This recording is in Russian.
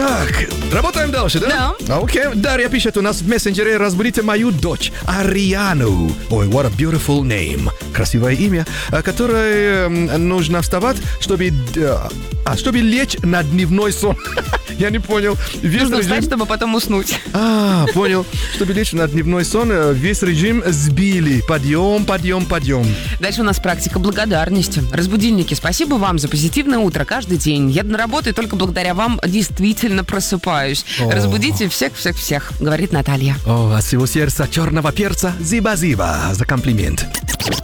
Так, работаем дальше, да? Да. Окей. Дарья пишет у нас в мессенджере: разбудите мою дочь Ариану. Ой, what a beautiful name. Красивое имя, которое нужно вставать, чтобы лечь на дневной сон. Я не понял. Нужно встать, чтобы потом уснуть. Понял. Чтобы лечь на дневной сон, весь режим сбили. Подъем. Дальше у нас практика благодарности. Разбудильники, спасибо вам за позитивное утро каждый день. Я на работе только благодаря вам действительно просыпаюсь. Разбудите всех, говорит Наталья. От всего сердца черного перца зиба-зиба за комплимент.